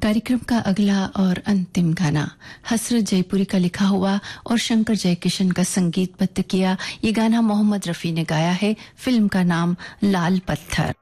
कार्यक्रम का अगला और अंतिम गाना हसरत जयपुरी का लिखा हुआ और शंकर जयकिशन का संगीतबद्ध किया ये गाना मोहम्मद रफी ने गाया है। फिल्म का नाम लाल पत्थर।